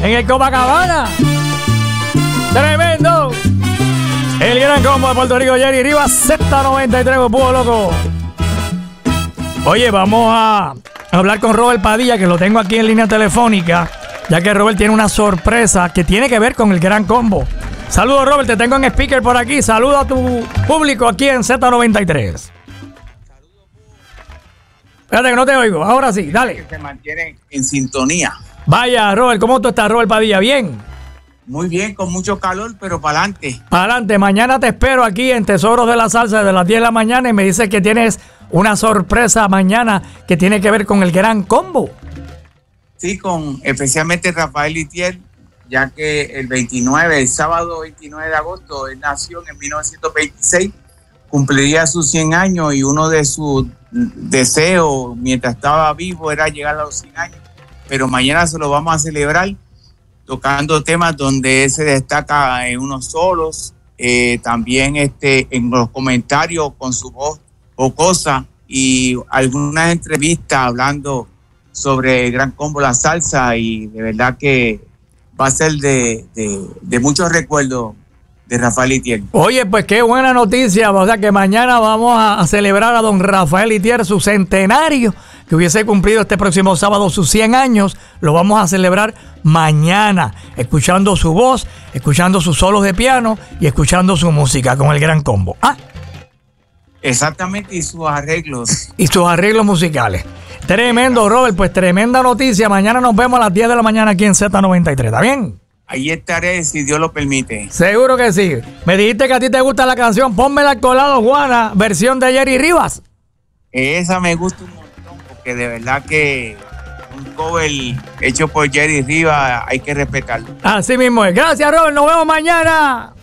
en el Copacabana. Tremendo. El gran combo de Puerto Rico, Jerry Rivas, Z93, Búho Loco. Oye, vamos a hablar con Robert Padilla, que lo tengo aquí en línea telefónica, ya que Robert tiene una sorpresa que tiene que ver con el gran combo. Saludos, Robert, te tengo en speaker por aquí. Saludos a tu público aquí en Z93. Espérate que no te oigo. Ahora sí, dale. Que se mantienen en sintonía. Vaya, Robert, ¿cómo tú estás, Robert Padilla? ¿Bien? Muy bien, con mucho calor, pero para adelante. Para adelante. Mañana te espero aquí en Tesoros de la Salsa de las 10 de la mañana y me dices que tienes una sorpresa mañana que tiene que ver con el gran combo. Sí, con especialmente Rafael Itier, ya que el sábado 29 de agosto, él nació en 1926, cumpliría sus 100 años y uno de sus deseos mientras estaba vivo era llegar a los 100 años, pero mañana se lo vamos a celebrar tocando temas donde él se destaca en unos solos, también en los comentarios con su voz jocosa y algunas entrevistas hablando sobre el gran combo La Salsa, y de verdad que va a ser de muchos recuerdos de Rafael Itier. Oye, pues qué buena noticia. O sea que mañana vamos a celebrar a don Rafael Itier, su centenario, que hubiese cumplido este próximo sábado sus 100 años. Lo vamos a celebrar mañana, escuchando su voz, escuchando sus solos de piano y escuchando su música con el gran combo. Exactamente, y sus arreglos. Y sus arreglos musicales. Tremendo, Robert, pues tremenda noticia. Mañana nos vemos a las 10 de la mañana aquí en Z93, ¿está bien? Ahí estaré, si Dios lo permite. Seguro que sí. Me dijiste que a ti te gusta la canción Pónmela al colado, Juana, versión de Jerry Rivas. Esa me gusta un montón, porque de verdad que un cover hecho por Jerry Rivas hay que respetarlo. Así mismo es. Gracias, Robert. Nos vemos mañana.